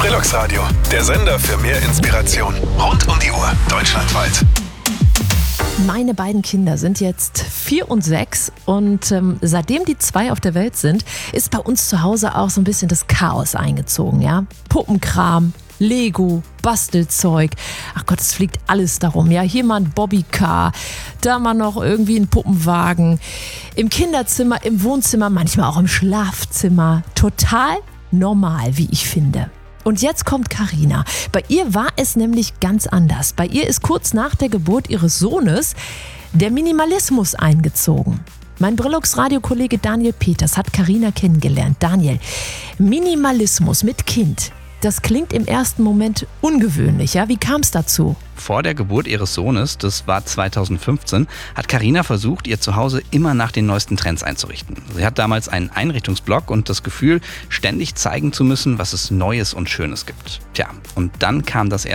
Brillux Radio, der Sender für mehr Inspiration. Rund um die Uhr, deutschlandweit. Meine beiden Kinder sind jetzt 4 und 6 und seitdem die 2 auf der Welt sind, ist bei uns zu Hause auch so ein bisschen das Chaos eingezogen, ja? Puppenkram, Lego, Bastelzeug. Ach Gott, es fliegt alles darum, ja? Hier mal ein Bobbycar, da mal noch irgendwie ein Puppenwagen. Im Kinderzimmer, im Wohnzimmer, manchmal auch im Schlafzimmer. Total normal, wie ich finde. Und jetzt kommt Carina. Bei ihr war es nämlich ganz anders. Bei ihr ist kurz nach der Geburt ihres Sohnes der Minimalismus eingezogen. Mein Brillux-Radio-Kollege Daniel Peters hat Carina kennengelernt. Daniel, Minimalismus mit Kind, das klingt im ersten Moment ungewöhnlich, ja? Wie kam es dazu? Vor der Geburt ihres Sohnes, das war 2015, hat Carina versucht, ihr Zuhause immer nach den neuesten Trends einzurichten. Sie hat damals einen Einrichtungsblog und das Gefühl, ständig zeigen zu müssen, was es Neues und Schönes gibt. Tja, und dann kam das